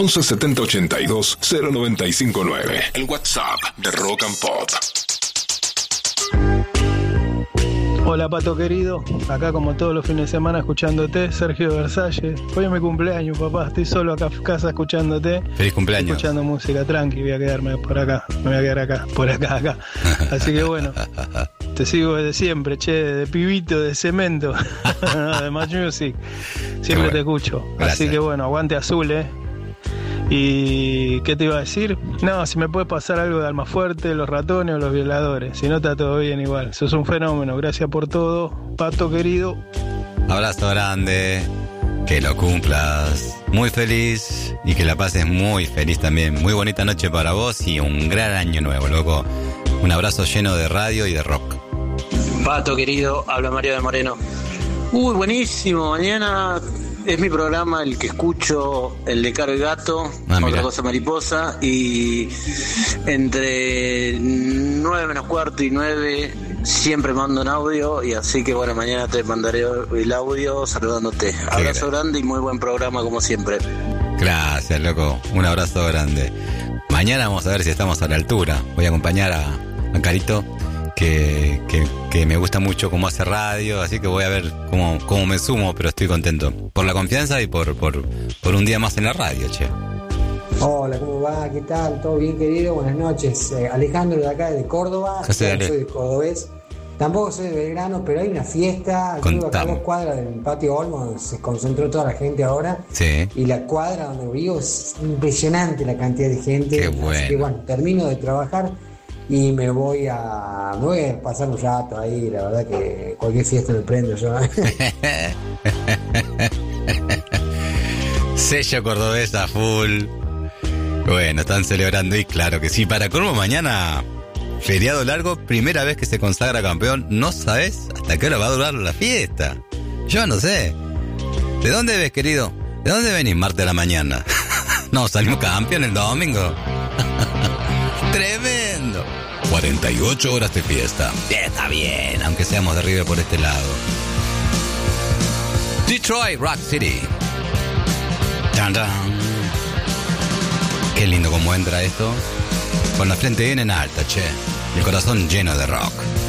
11 70 82 0959. El WhatsApp de Rock and Pop. Hola Pato querido, acá como todos los fines de semana escuchándote, Sergio Versalles. Hoy es mi cumpleaños, papá, estoy solo acá en casa escuchándote. Feliz cumpleaños. Escuchando música, tranqui, voy a quedarme por acá, me voy a quedar acá, por acá. Así que bueno, te sigo desde siempre, che, de pibito, de cemento, de Match Music, siempre te escucho. Gracias. Así que bueno, aguante azul, ¿Y qué te iba a decir? No, si me puedes pasar algo de Almafuerte, los ratones o los violadores. Si no, está todo bien igual. Sos un fenómeno. Gracias por todo, Pato querido. Abrazo grande. Que lo cumplas muy feliz y que la pases muy feliz también. Muy bonita noche para vos y un gran año nuevo, loco. Un abrazo lleno de radio y de rock. Pato querido, habla Mario de Moreno. Buenísimo. Mañana es mi programa, el que escucho, el de Caro y Gato, Otra Cosa Mariposa, y entre 9 menos cuarto y 9 siempre mando un audio, y así que bueno, mañana te mandaré el audio saludándote. Abrazo grande y muy buen programa como siempre. Gracias, loco. Un abrazo grande. Mañana vamos a ver si estamos a la altura. Voy a acompañar a Carito, que me gusta mucho cómo hace radio, así que voy a ver cómo me sumo, pero estoy contento por la confianza y por un día más en la radio, che. Hola, ¿cómo va? ¿Qué tal? ¿Todo bien, querido? Buenas noches. Alejandro de acá de Córdoba. Soy de cordobés. Tampoco soy de Belgrano, pero hay una fiesta. Vivo acá a 2 cuadras del Patio Olmo, donde se concentró toda la gente ahora. Sí. Y la cuadra donde vivo es impresionante la cantidad de gente. Qué bueno. Así que bueno, termino de trabajar y me voy a pasar un rato ahí. La verdad que cualquier fiesta me prendo yo. Sello cordobés a full. Bueno, están celebrando y claro que sí. Para colmo, mañana feriado largo, primera vez que se consagra campeón. No sabes hasta qué hora va a durar la fiesta. Yo no sé. ¿De dónde ves, querido? ¿De dónde venís martes a la mañana? No, salimos campeón el domingo. Tremendo. 48 horas de fiesta. Está bien, aunque seamos de River por este lado. Detroit Rock City. Tan, tan. Qué lindo como entra esto. Con la frente bien en alta, che. El corazón lleno de rock.